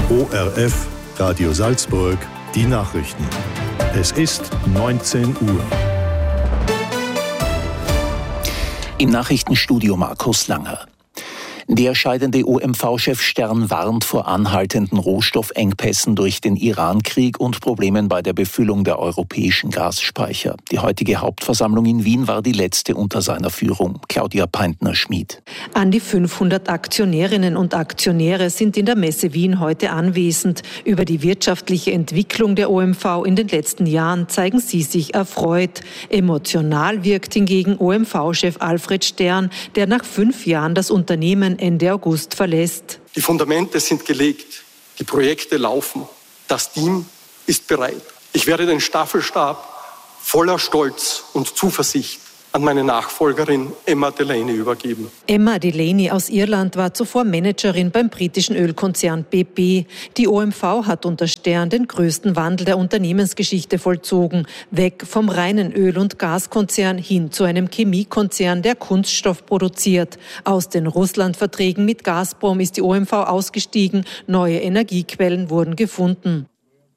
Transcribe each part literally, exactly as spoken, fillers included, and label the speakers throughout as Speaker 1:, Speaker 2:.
Speaker 1: O R F, Radio Salzburg, die Nachrichten. Es ist neunzehn Uhr.
Speaker 2: Im Nachrichtenstudio Markus Langer. Der scheidende O M V-Chef Stern warnt vor anhaltenden Rohstoffengpässen durch den Iran-Krieg und Problemen bei der Befüllung der europäischen Gasspeicher. Die heutige Hauptversammlung in Wien war die letzte unter seiner Führung. Claudia Peintner-Schmid.
Speaker 3: An die fünfhundert Aktionärinnen und Aktionäre sind in der Messe Wien heute anwesend. Über die wirtschaftliche Entwicklung der O M V in den letzten Jahren zeigen sie sich erfreut. Emotional wirkt hingegen O M V-Chef Alfred Stern, der nach fünf Jahren das Unternehmen Ende August verlässt.
Speaker 4: Die Fundamente sind gelegt, die Projekte laufen, das Team ist bereit. Ich werde den Staffelstab voller Stolz und Zuversicht an meine Nachfolgerin Emma Delaney übergeben.
Speaker 3: Emma Delaney aus Irland war zuvor Managerin beim britischen Ölkonzern B P. Die O M V hat unter Stern den größten Wandel der Unternehmensgeschichte vollzogen. Weg vom reinen Öl- und Gaskonzern hin zu einem Chemiekonzern, der Kunststoff produziert. Aus den Russland-Verträgen mit Gazprom ist die O M V ausgestiegen. Neue Energiequellen wurden gefunden.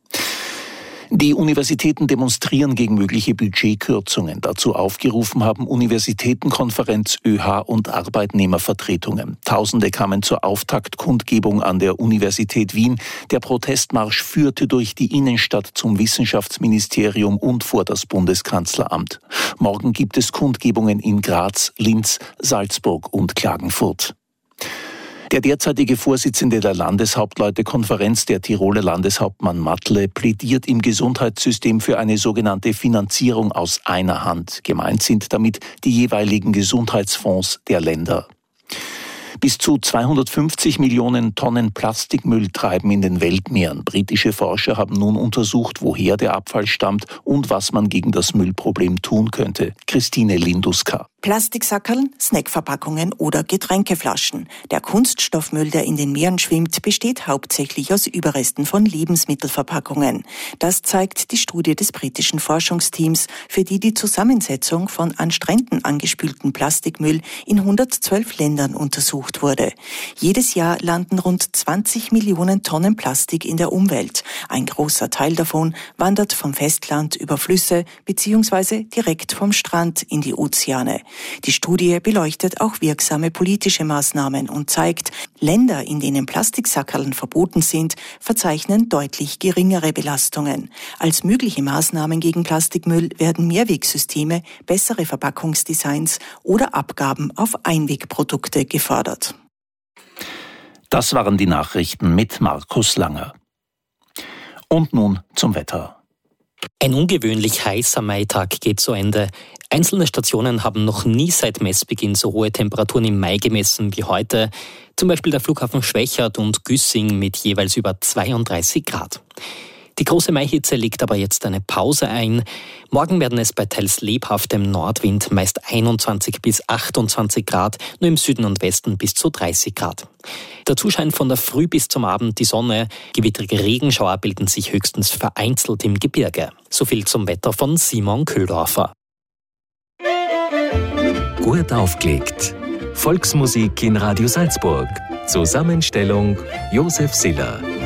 Speaker 2: Die Universitäten demonstrieren gegen mögliche Budgetkürzungen. Dazu aufgerufen haben Universitätenkonferenz, Ö H und Arbeitnehmervertretungen. Tausende kamen zur Auftaktkundgebung an der Universität Wien. Der Protestmarsch führte durch die Innenstadt zum Wissenschaftsministerium und vor das Bundeskanzleramt. Morgen gibt es Kundgebungen in Graz, Linz, Salzburg und Klagenfurt. Der derzeitige Vorsitzende der Landeshauptleutekonferenz, der Tiroler Landeshauptmann Matle, plädiert im Gesundheitssystem für eine sogenannte Finanzierung aus einer Hand. Gemeint sind damit die jeweiligen Gesundheitsfonds der Länder. Bis zu zweihundertfünfzig Millionen Tonnen Plastikmüll treiben in den Weltmeeren. Britische Forscher haben nun untersucht, woher der Abfall stammt und was man gegen das Müllproblem tun könnte. Christine Linduska.
Speaker 5: Plastiksackerln, Snackverpackungen oder Getränkeflaschen. Der Kunststoffmüll, der in den Meeren schwimmt, besteht hauptsächlich aus Überresten von Lebensmittelverpackungen. Das zeigt die Studie des britischen Forschungsteams, für die die Zusammensetzung von an Stränden angespülten Plastikmüll in hundertzwölf Ländern untersucht wurde. Jedes Jahr landen rund zwanzig Millionen Tonnen Plastik in der Umwelt. Ein großer Teil davon wandert vom Festland über Flüsse bzw. direkt vom Strand in die Ozeane. Die Studie beleuchtet auch wirksame politische Maßnahmen und zeigt, Länder, in denen Plastiksackerln verboten sind, verzeichnen deutlich geringere Belastungen. Als mögliche Maßnahmen gegen Plastikmüll werden Mehrwegsysteme, bessere Verpackungsdesigns oder Abgaben auf Einwegprodukte gefördert.
Speaker 2: Das waren die Nachrichten mit Markus Langer. Und nun zum Wetter.
Speaker 6: Ein ungewöhnlich heißer Maitag geht zu Ende. Einzelne Stationen haben noch nie seit Messbeginn so hohe Temperaturen im Mai gemessen wie heute. Zum Beispiel der Flughafen Schwechat und Güssing mit jeweils über zweiunddreißig Grad. Die große Maihitze legt aber jetzt eine Pause ein. Morgen werden es bei teils lebhaftem Nordwind meist einundzwanzig bis achtundzwanzig Grad, nur im Süden und Westen bis zu dreißig Grad. Dazu scheint von der Früh bis zum Abend die Sonne. Gewittrige Regenschauer bilden sich höchstens vereinzelt im Gebirge. So viel zum Wetter von Simon Köhldorfer.
Speaker 7: Gut aufgelegt. Volksmusik in Radio Salzburg. Zusammenstellung Josef Siller.